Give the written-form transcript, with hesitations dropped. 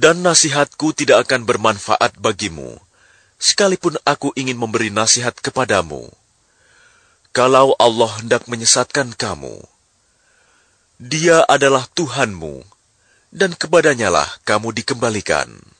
Dan nasihatku tidak akan bermanfaat bagimu, sekalipun aku ingin memberi nasihat kepadamu. Kalau Allah hendak menyesatkan kamu, Dia adalah Tuhanmu, dan kepadanyalah kamu dikembalikan.